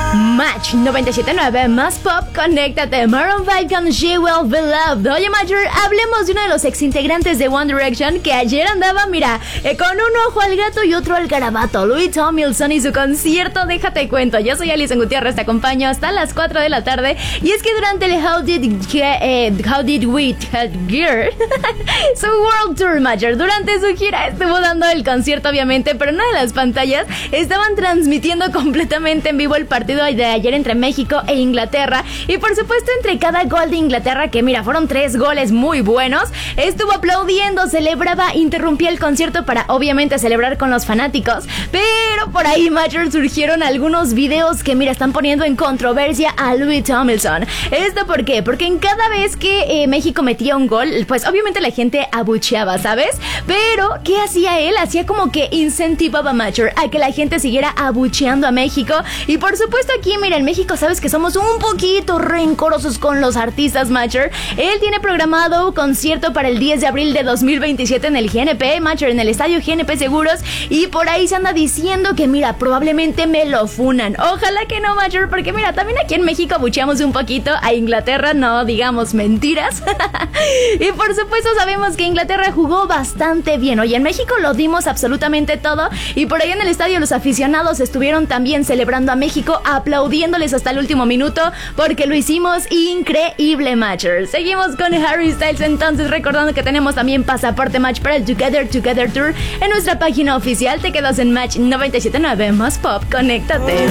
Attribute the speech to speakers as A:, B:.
A: Match 97.9 más pop, conéctate. Maroon 5 con She Will Be Loved. Oye, Major, hablemos de uno de los exintegrantes de One Direction que ayer andaba, mira, con un ojo al gato y otro al garabato. Louis Tomlinson y su concierto, déjate cuento. Yo soy Alison Gutiérrez, te acompaño hasta las 4 de la tarde. Y es que durante el How Did We Get Gear su World Tour, Major, durante su gira estuvo dando el concierto, obviamente, pero en una de las pantallas estaban transmitiendo completamente en vivo el partido de ayer entre México e Inglaterra. Y por supuesto, entre cada gol de Inglaterra, que mira, fueron 3 goles muy buenos, estuvo aplaudiendo, celebraba, interrumpía el concierto para obviamente celebrar con los fanáticos. Pero por ahí, Major, surgieron algunos videos que mira, están poniendo en controversia a Louis Tomlinson. ¿Esto por qué? Porque en cada vez que México metía un gol, pues obviamente la gente abucheaba, ¿sabes? Pero, ¿qué hacía él? Hacía como que incentivaba, Major, a que la gente siguiera abucheando a México. Y por supuesto aquí, mira, en México sabes que somos un poquito rencorosos con los artistas, Major. Él tiene programado concierto para el 10 de abril de 2027 en el GNP, Major, en el estadio GNP Seguros. Y por ahí se anda diciendo que, mira, probablemente me lo funan. Ojalá que no, Major, porque mira, también aquí en México abucheamos un poquito a Inglaterra, no digamos mentiras. Y por supuesto sabemos que Inglaterra jugó bastante bien. Oye, en México lo dimos absolutamente todo. Y por ahí en el estadio los aficionados estuvieron también celebrando a México, aplaudiéndoles hasta el último minuto, porque lo hicimos increíble, Major. Seguimos con Harry Styles, entonces recordando que tenemos también pasaporte Match para el Together Tour en nuestra página oficial. Te quedas en Match 97.9 más pop, conéctate.